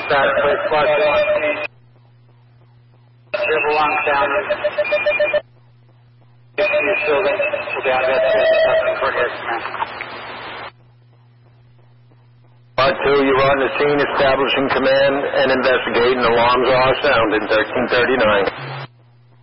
Start with flush on scene. Chippewa County. Excuse building. We'll be out of that for here, command. Part 2, you're on the scene establishing command and investigating. Alarms are sounding, 1339.